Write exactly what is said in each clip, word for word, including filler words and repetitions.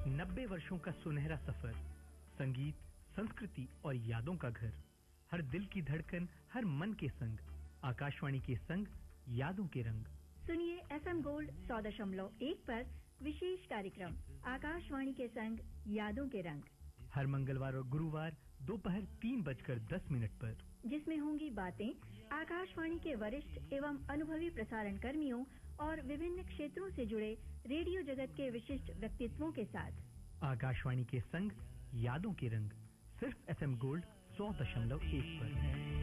नब्बे वर्षों का सुनहरा सफर, संगीत, संस्कृति और यादों का घर, हर दिल की धड़कन, हर मन के संग, आकाशवाणी के संग, यादों के रंग। सुनिए एफएम गोल्ड सौ दशमलव एक पर विशेष कार्यक्रम आकाशवाणी के संग, यादों के रंग, हर मंगलवार और गुरुवार दोपहर तीन बजकर दस मिनट पर, जिसमें होंगी बातें आकाशवाणी के वरिष्ठ एवं अनुभवी प्रसारण कर्मियों और विभिन्न क्षेत्रों से जुड़े रेडियो जगत के विशिष्ट व्यक्तित्वों के साथ। आकाशवाणी के संग, यादों के रंग, सिर्फ एफएम गोल्ड सौ दशमलव एक पर।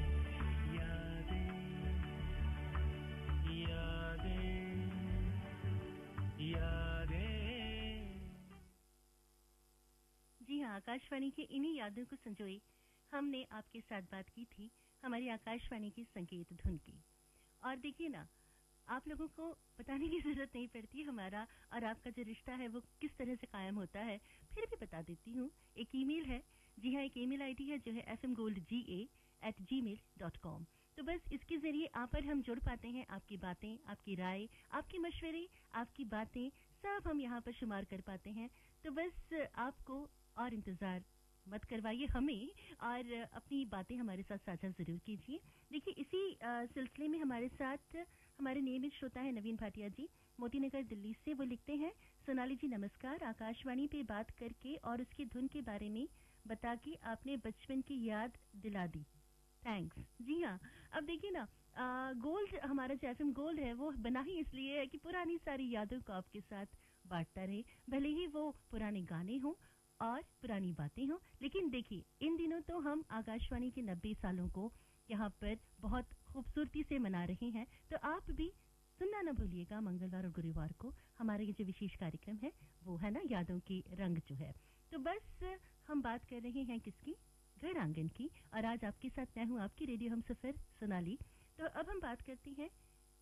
जी हाँ, आकाशवाणी की इन्हीं यादों को संजोए हमने आपके साथ बात की थी हमारी आकाशवाणी की संगीत धुन की। और देखिए ना, आप लोगों को बताने की जरूरत नहीं पड़ती हमारा और आपका जो रिश्ता है वो किस तरह से कायम होता है, फिर भी बता देती हूँ। एक ईमेल है, जी हाँ, एक ईमेल आईडी है जो है एफ एम गोल्ड जी ए एट जी मेल डॉट कॉम। तो बस इसके जरिए आप पर हम जुड़ पाते हैं, आपकी बातें, आपकी राय, आपके मशवरे, आपकी बातें सब हम यहाँ पर शुमार कर पाते हैं। तो बस आपको और इंतजार मत करवाइए हमें और अपनी बातें हमारे साथ साझा जरूर कीजिए। देखिए, इसी सिलसिले में हमारे साथ हमारे नियमित श्रोता है नवीन भाटिया जी, मोतीनगर दिल्ली से। वो लिखते हैं, सोनाली जी नमस्कार, आकाशवाणी पे बात करके और उसकी धुन के बारे में बता के आपने बचपन की याद दिला दी, थैंक्स। जी हाँ, अब देखिए ना, आ, गोल्ड हमारा जो एफएम गोल्ड है वो बना ही इसलिए है कि पुरानी सारी यादों को आपके साथ बांटता रहे, भले ही वो पुराने गाने हों और पुरानी बातें हों। लेकिन देखिए, इन दिनों तो हम आकाशवाणी के नब्बे सालों को यहाँ पर बहुत खूबसूरती से मना रहे हैं। तो आप भी सुनना न भूलिएगा मंगलवार और गुरुवार को हमारे ये जो विशेष कार्यक्रम है वो है ना यादों के रंग जो है। तो बस हम बात कर रहे हैं किसकी, घर आंगन की, और आज आपके साथ मैं हूँ आपकी रेडियो हम सफर सोनाली। तो अब हम बात करते हैं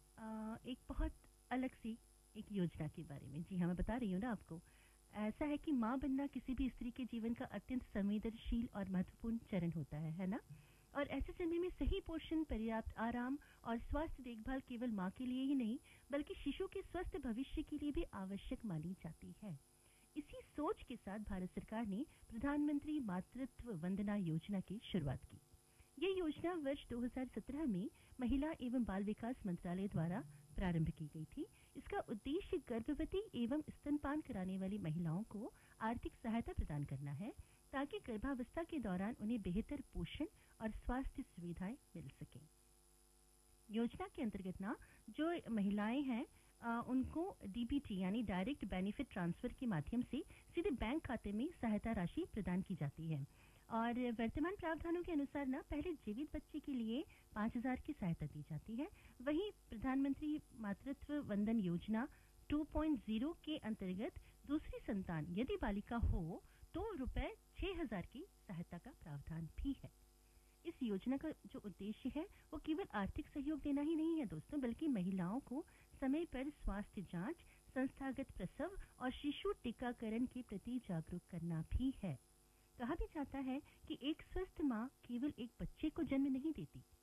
आ, एक बहुत अलग सी एक योजना के बारे में। जी हाँ, मैं बता रही हूँ ना आपको, ऐसा है कि माँ बनना किसी भी स्त्री के जीवन का अत्यंत संवेदनशील और महत्वपूर्ण चरण होता है है ना। और ऐसे समय में सही पोषण, पर्याप्त आराम और स्वास्थ्य देखभाल केवल माँ के लिए ही नहीं बल्कि शिशु के स्वस्थ भविष्य के लिए भी आवश्यक मानी जाती है। इसी सोच के साथ भारत सरकार ने प्रधानमंत्री मातृत्व वंदना योजना की शुरुआत की। ये योजना वर्ष दो हज़ार सत्रह में महिला एवं बाल विकास मंत्रालय द्वारा प्रारंभ की गई थी। इसका उद्देश्य गर्भवती एवं स्तनपान कराने वाली महिलाओं को आर्थिक सहायता प्रदान करना है ताकि गर्भावस्था के दौरान उन्हें बेहतर पोषण और स्वास्थ्य सुविधाएं मिल सकें। योजना के अंतर्गत ना जो महिलाएं हैं आ, उनको डीबीटी यानी डायरेक्ट बेनिफिट ट्रांसफर के माध्यम से सीधे बैंक खाते में सहायता राशि प्रदान की जाती है। और वर्तमान प्रावधानों के अनुसार ना पहले जीवित बच्चे के लिए पांच हजार की सहायता दी जाती है। वहीं प्रधानमंत्री मातृत्व वंदन योजना टू पॉइंट ज़ीरो के अंतर्गत दूसरी संतान यदि बालिका हो तो रुपए छह हजार की सहायता का प्रावधान भी है। इस योजना का जो उद्देश्य है वो केवल आर्थिक सहयोग देना ही नहीं है दोस्तों, बल्कि महिलाओं को समय पर स्वास्थ्य जांच, संस्थागत प्रसव और शिशु टीकाकरण के प्रति जागरूक करना भी है। कहा भी जाता है कि एक स्वस्थ माँ केवल एक बच्चे को जन्म नहीं देती